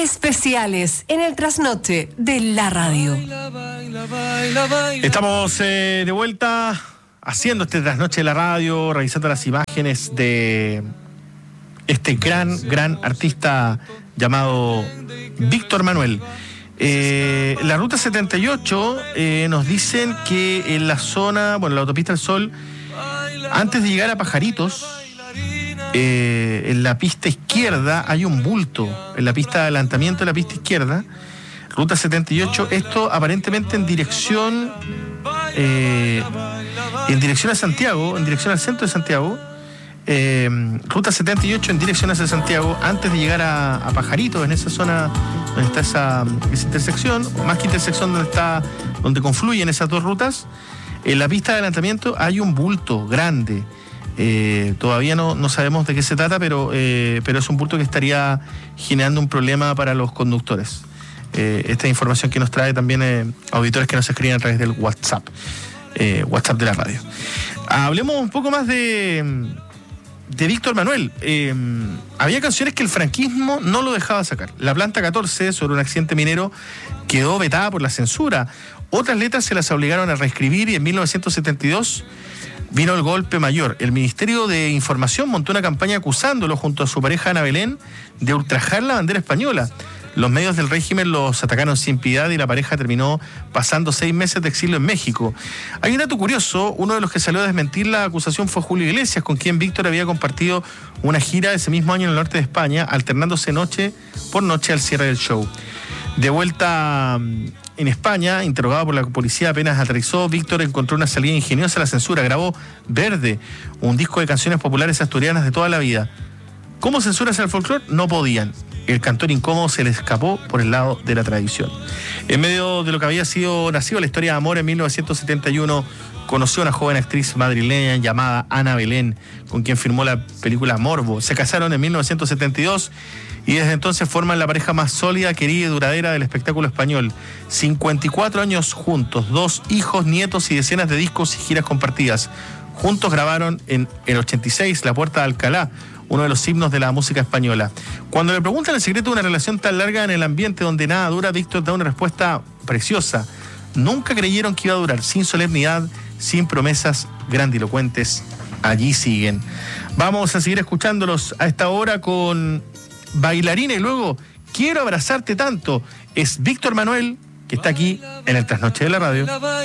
Especiales en el trasnoche de la radio. Estamos de vuelta haciendo este trasnoche de la radio, revisando las imágenes de este gran artista llamado Víctor Manuel. La ruta 78 nos dicen que en la zona, la autopista del Sol, antes de llegar a Pajaritos, en la pista izquierda hay un bulto, en la pista de adelantamiento de la pista izquierda, ruta 78, esto aparentemente en dirección a Santiago, en dirección al centro de Santiago, ruta 78 en dirección hacia Santiago, antes de llegar a Pajaritos, en esa zona donde está esa intersección, más que intersección donde confluyen esas dos rutas, en la pista de adelantamiento hay un bulto grande. Todavía no sabemos de qué se trata, pero es un bulto que estaría generando un problema para los conductores. Esta información que nos trae también auditores que nos escriben a través del WhatsApp de la radio. Hablemos un poco más de Víctor Manuel. Había canciones que el franquismo no lo dejaba sacar. La Planta 14, sobre un accidente minero, quedó vetada por la censura. Otras letras se las obligaron a reescribir y en 1972 vino el golpe mayor. El Ministerio de Información montó una campaña acusándolo junto a su pareja Ana Belén de ultrajar la bandera española. Los medios del régimen los atacaron sin piedad y la pareja terminó pasando 6 meses de exilio en México. Hay un dato curioso, uno de los que salió a desmentir la acusación fue Julio Iglesias, con quien Víctor había compartido una gira ese mismo año en el norte de España, alternándose noche por noche al cierre del show. De vuelta en España, interrogado por la policía apenas aterrizó, Víctor encontró una salida ingeniosa a la censura. Grabó Verde, un disco de canciones populares asturianas de toda la vida. ¿Cómo censurarse al folclore? No podían. El cantor incómodo se le escapó por el lado de la tradición. En medio de lo que había nacido la historia de amor, en 1971 conoció a una joven actriz madrileña llamada Ana Belén, con quien filmó la película Morbo. Se casaron en 1972 y desde entonces forman la pareja más sólida, querida y duradera del espectáculo español. 54 años juntos, 2 hijos, nietos y decenas de discos y giras compartidas. Juntos grabaron en el 86 La Puerta de Alcalá, uno de los himnos de la música española. Cuando le preguntan el secreto de una relación tan larga en el ambiente donde nada dura, Víctor da una respuesta preciosa. Nunca creyeron que iba a durar, sin solemnidad, sin promesas grandilocuentes. Allí siguen. Vamos a seguir escuchándolos a esta hora con Bailarina y luego Quiero abrazarte tanto. Es Víctor Manuel, que está aquí en el Trasnoche de la Radio.